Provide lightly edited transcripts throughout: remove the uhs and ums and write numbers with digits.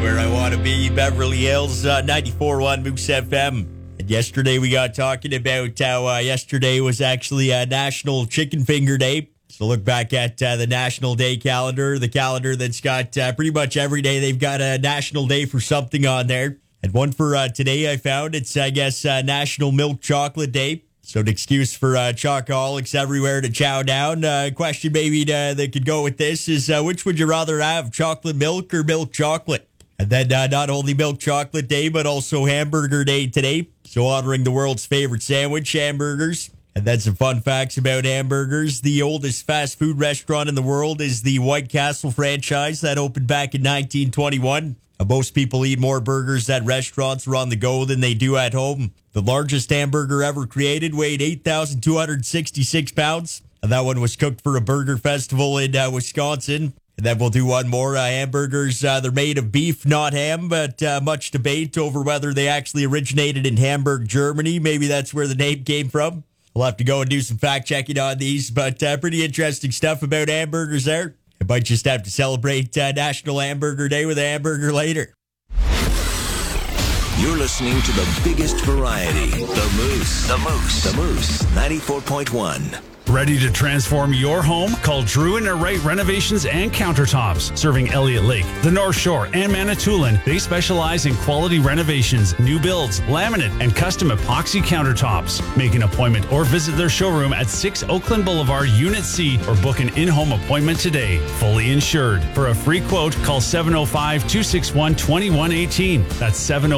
where I want to be, Beverly Hills, 94.1 Moose FM. And yesterday we got talking about how yesterday was actually National Chicken Finger Day. So look back at the National Day calendar, the calendar that's got pretty much every day they've got a national day for something on there. And one for today I found, it's, I guess, National Milk Chocolate Day. So an excuse for chocoholics everywhere to chow down. Question maybe that could go with this is, which would you rather have, chocolate milk or milk chocolate? And then not only Milk Chocolate Day, but also Hamburger Day today. So honoring the world's favorite sandwich, hamburgers. And then some fun facts about hamburgers. The oldest fast food restaurant in the world is the White Castle franchise that opened back in 1921. Most people eat more burgers at restaurants or on the go than they do at home. The largest hamburger ever created weighed 8,266 pounds. And that one was cooked for a burger festival in Wisconsin. And then we'll do one more. Hamburgers, they're made of beef, not ham, but much debate over whether they actually originated in Hamburg, Germany. Maybe that's where the name came from. We'll have to go and do some fact-checking on these, but pretty interesting stuff about hamburgers there. I might just have to celebrate National Hamburger Day with a hamburger later. You're listening to the biggest variety, The Moose. The Moose. The Moose, 94.1. Ready to transform your home? Call Drew and Wright Renovations and Countertops. Serving Elliott Lake, the North Shore, and Manitoulin, they specialize in quality renovations, new builds, laminate, and custom epoxy countertops. Make an appointment or visit their showroom at 6 Oakland Boulevard, Unit C, or book an in-home appointment today. Fully insured. For a free quote, call 705-261-2118. That's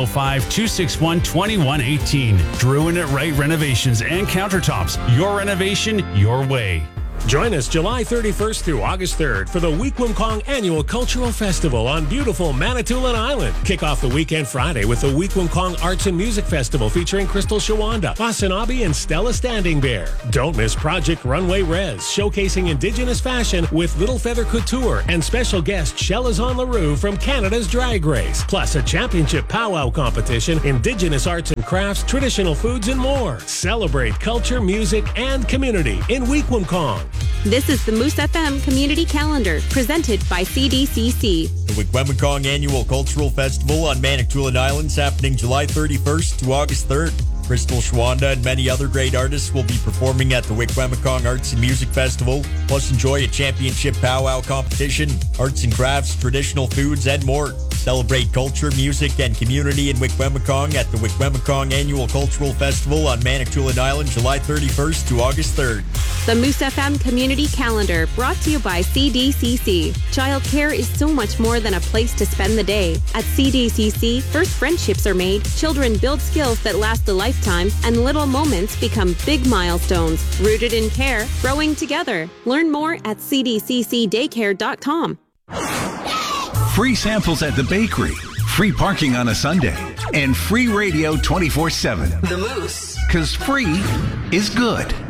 705-261-2118. Drew and Wright Renovations and Countertops. Your renovation, your way. Join us July 31st through August 3rd for the Weequampong Annual Cultural Festival on beautiful Manitoulin Island. Kick off the weekend Friday with the Weequampong Arts and Music Festival featuring Crystal Shawanda, Wasanabe, and Stella Standing Bear. Don't miss Project Runway Res, showcasing Indigenous fashion with Little Feather Couture and special guest Shelazon LaRue from Canada's Drag Race. Plus a championship powwow competition, Indigenous arts and crafts, traditional foods, and more. Celebrate culture, music, and community in Weequampong. This is the Moose FM Community Calendar, presented by CDCC. The Weequampong Annual Cultural Festival on Manitoulin Islands happening July 31st to August 3rd. Crystal Shawanda and many other great artists will be performing at the Weequampong Arts and Music Festival. Plus enjoy a championship powwow competition, arts and crafts, traditional foods, and more. Celebrate culture, music, and community in Weequampong at the Weequampong Annual Cultural Festival on Manitoulin Island, July 31st to August 3rd. The Moose FM Community Calendar, brought to you by CDCC. Childcare is so much more than a place to spend the day. At CDCC, first friendships are made, children build skills that last a lifetime, and little moments become big milestones. Rooted in care, growing together. Learn more at cdccdaycare.com. Free samples at the bakery, free parking on a Sunday, and free radio 24/7. The Moose. 'Cause free is good.